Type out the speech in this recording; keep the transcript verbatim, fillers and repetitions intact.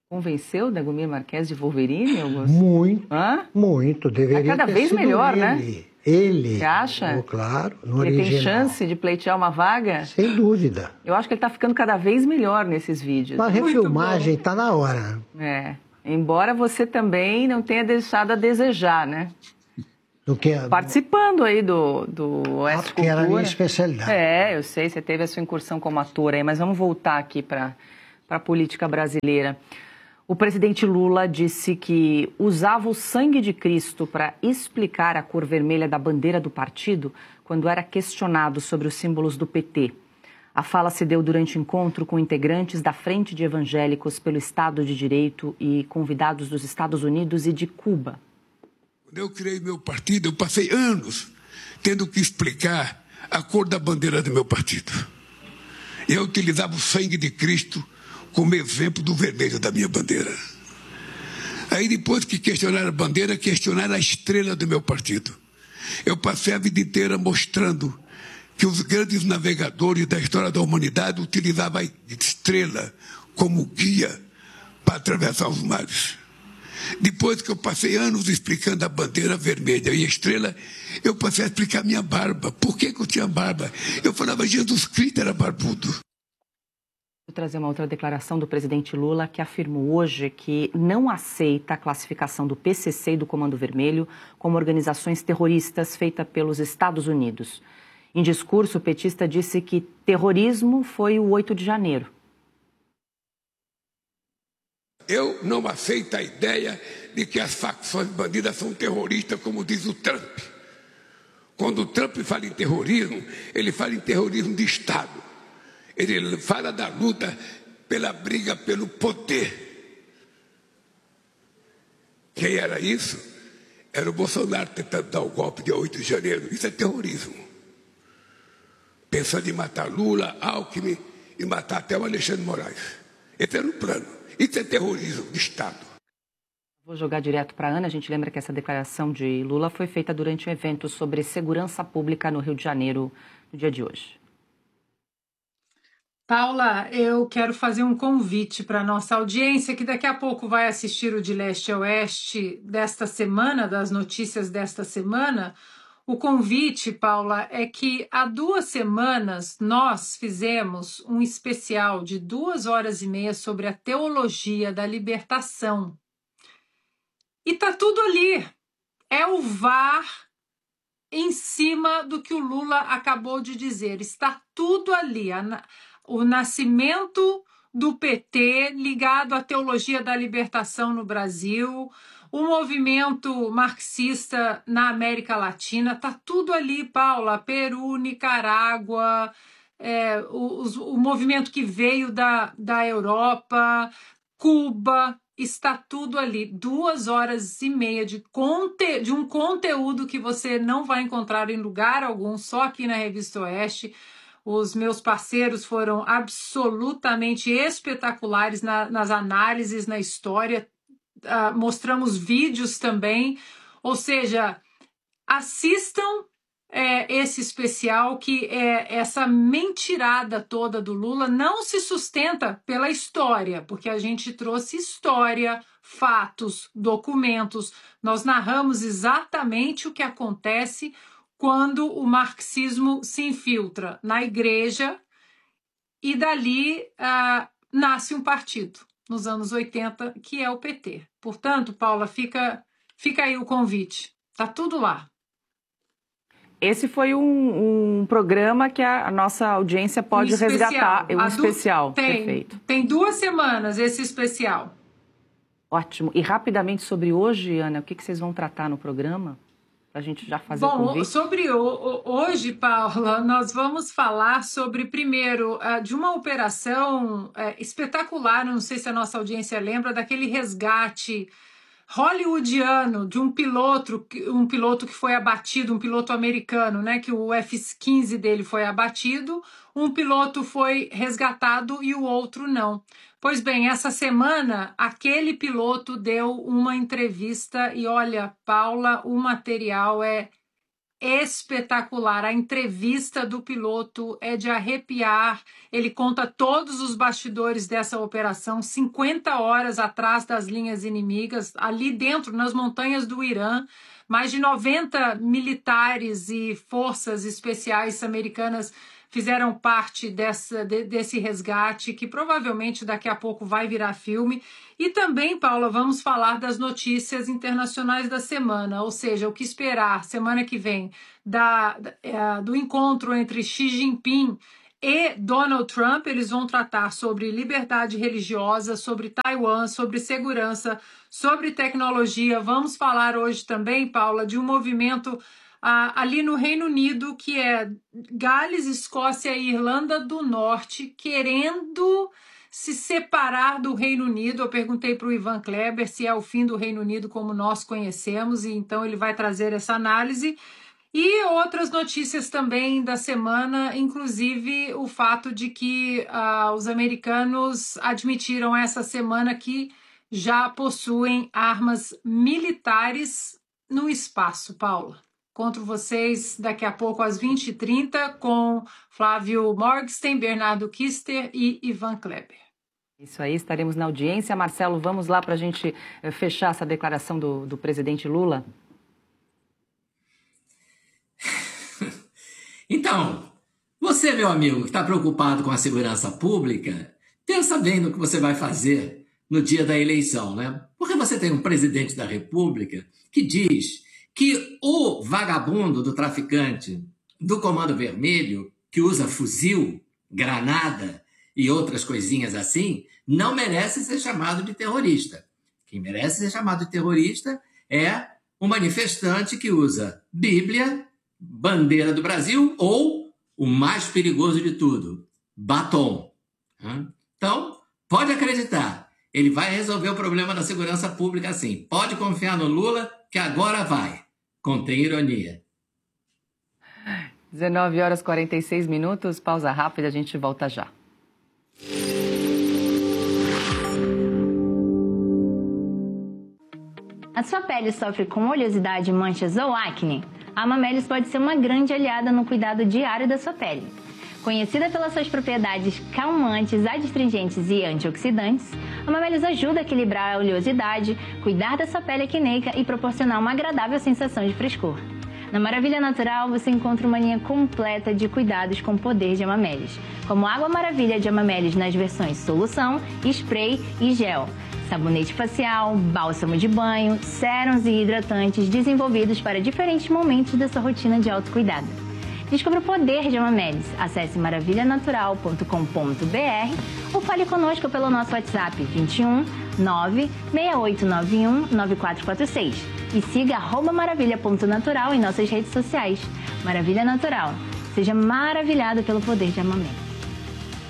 Convenceu Dragomir Marques de Wolverine, Augusto? Muito, Hã? muito. Deveria Tá cada ter vez sido melhor, ele. né? Ele. Você acha? Oh, claro, no Ele original. tem chance de pleitear uma vaga? Sem dúvida. Eu acho que ele está ficando cada vez melhor nesses vídeos. A refilmagem está na hora. É. Embora você também não tenha deixado a desejar, né? Do que? Participando aí do, do Ah, S porque era a minha Cultura. especialidade. É, eu sei, você teve a sua incursão como ator aí, mas vamos voltar aqui para a política brasileira. O presidente Lula disse que usava o sangue de Cristo para explicar a cor vermelha da bandeira do partido quando era questionado sobre os símbolos do P T. A fala se deu durante encontro com integrantes da Frente de Evangélicos pelo Estado de Direito e convidados dos Estados Unidos e de Cuba. Quando eu criei meu partido, eu passei anos tendo que explicar a cor da bandeira do meu partido. Eu utilizava o sangue de Cristo como exemplo do vermelho da minha bandeira. Aí depois que questionaram a bandeira, questionaram a estrela do meu partido. Eu passei a vida inteira mostrando que os grandes navegadores da história da humanidade utilizavam a estrela como guia para atravessar os mares. Depois que eu passei anos explicando a bandeira vermelha e a estrela, eu passei a explicar a minha barba. Por que que eu tinha barba? Eu falava, Jesus Cristo era barbudo. Vou trazer uma outra declaração do presidente Lula, que afirmou hoje que não aceita a classificação do P C C e do Comando Vermelho como organizações terroristas feitas pelos Estados Unidos. Em discurso, o petista disse que terrorismo foi o oito de janeiro. Eu não aceito a ideia de que as facções bandidas são terroristas, como diz o Trump. Quando o Trump fala em terrorismo, ele fala em terrorismo de Estado. Ele fala da luta pela briga pelo poder. Quem era isso? Era o Bolsonaro tentando dar o golpe de oito de janeiro. Isso é terrorismo. Pensando em matar Lula, Alckmin e matar até o Alexandre de Moraes. Esse era o plano. Isso é terrorismo de Estado. Vou jogar direto para a Ana. A gente lembra que essa declaração de Lula foi feita durante um evento sobre segurança pública no Rio de Janeiro, no dia de hoje. Paula, eu quero fazer um convite para a nossa audiência, que daqui a pouco vai assistir o De Leste a Oeste desta semana, das notícias desta semana. O convite, Paula, é que há duas semanas nós fizemos um especial de duas horas e meia sobre a teologia da libertação. E tá tudo ali. É o V A R em cima do que o Lula acabou de dizer. Está tudo ali. O nascimento do P T ligado à teologia da libertação no Brasil, o movimento marxista na América Latina, tá tudo ali, Paula. Peru, Nicarágua, é, o, o movimento que veio da, da Europa, Cuba, está tudo ali. Duas horas e meia de, conte, de um conteúdo que você não vai encontrar em lugar algum, só aqui na Revista Oeste. Os meus parceiros foram absolutamente espetaculares na, nas análises, na história. Uh, mostramos vídeos também. Ou seja, assistam é, esse especial, que é essa mentirada toda do Lula não se sustenta pela história, porque a gente trouxe história, fatos, documentos. Nós narramos exatamente o que acontece quando o marxismo se infiltra na igreja e dali uh, nasce um partido, nos anos oitenta, que é o P T. Portanto, Paula, fica, fica aí o convite. Tá tudo lá. Esse foi um, um programa que a, a nossa audiência pode um resgatar. É um a especial, du... tem, perfeito. Tem duas semanas esse especial. Ótimo. E rapidamente sobre hoje, Ana, o que, que vocês vão tratar no programa? A gente já fazer Bom, o convite. Sobre o, hoje, Paula, nós vamos falar sobre, primeiro, de uma operação espetacular, não sei se a nossa audiência lembra, daquele resgate hollywoodiano de um piloto, um piloto que foi abatido, um piloto americano, né, que o F quinze dele foi abatido, um piloto foi resgatado e o outro não. Pois bem, essa semana, aquele piloto deu uma entrevista e olha, Paula, o material é espetacular. A entrevista do piloto é de arrepiar. Ele conta todos os bastidores dessa operação, cinquenta horas atrás das linhas inimigas, ali dentro, nas montanhas do Irã. Mais de noventa militares e forças especiais americanas fizeram parte dessa, de, desse resgate, que provavelmente daqui a pouco vai virar filme. E também, Paula, vamos falar das notícias internacionais da semana, ou seja, o que esperar semana que vem da, da, do encontro entre Xi Jinping e Donald Trump. Eles vão tratar sobre liberdade religiosa, sobre Taiwan, sobre segurança, sobre tecnologia. Vamos falar hoje também, Paula, de um movimento ah, ali no Reino Unido, que é Gales, Escócia e Irlanda do Norte, querendo se separar do Reino Unido. Eu perguntei para o Ivan Kleber se é o fim do Reino Unido como nós conhecemos, e então ele vai trazer essa análise. E outras notícias também da semana, inclusive o fato de que uh, os americanos admitiram essa semana que já possuem armas militares no espaço. Paula, encontro vocês daqui a pouco às vinte e trinta com Flávio Morgenstern, Bernardo Kister e Ivan Kleber. Isso aí, estaremos na audiência. Marcelo, vamos lá para a gente fechar essa declaração do, do presidente Lula? Então, você, meu amigo, que está preocupado com a segurança pública, pensa bem no que você vai fazer no dia da eleição, né? Porque você tem um presidente da República que diz que o vagabundo do traficante do Comando Vermelho, que usa fuzil, granada e outras coisinhas assim, não merece ser chamado de terrorista. Quem merece ser chamado de terrorista é um manifestante que usa Bíblia, bandeira do Brasil ou, o mais perigoso de tudo, batom. Então, pode acreditar, ele vai resolver o problema da segurança pública assim. Pode confiar no Lula, que agora vai. Contém ironia. dezenove horas e quarenta e seis minutos, pausa rápida, a gente volta já. A sua pele sofre com oleosidade, manchas ou acne? A Amamelis pode ser uma grande aliada no cuidado diário da sua pele. Conhecida pelas suas propriedades calmantes, adstringentes e antioxidantes, a Amamelis ajuda a equilibrar a oleosidade, cuidar da sua pele acneica e proporcionar uma agradável sensação de frescor. Na Maravilha Natural você encontra uma linha completa de cuidados com o poder de Amamelis, como Água Maravilha de Amamelis nas versões solução, spray e gel, sabonete facial, bálsamo de banho, sérums e hidratantes desenvolvidos para diferentes momentos da sua rotina de autocuidado. Descubra o poder de Amamelis. Acesse maravilha natural ponto com ponto b r ou fale conosco pelo nosso WhatsApp vinte e um, nove, seis oito nove um, nove quatro quatro seis e siga arroba maravilha ponto natural em nossas redes sociais. Maravilha Natural. Seja maravilhado pelo poder de Amamelis.